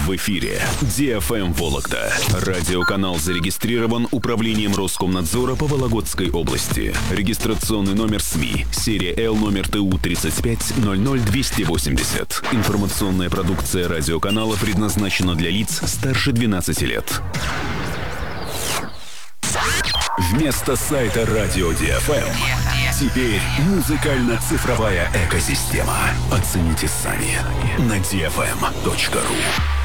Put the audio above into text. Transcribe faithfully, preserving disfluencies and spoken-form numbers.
В эфире ди эф эм Вологда. Радиоканал зарегистрирован Управлением Роскомнадзора по Вологодской области. Регистрационный номер СМИ. Серия Л номер Т У тридцать пять ноль ноль двести восемьдесят. Информационная продукция радиоканала предназначена для лиц старше двенадцати лет. Вместо сайта Радио ди эф эм теперь музыкально-цифровая экосистема. Оцените сами на ди эф эм точка ру.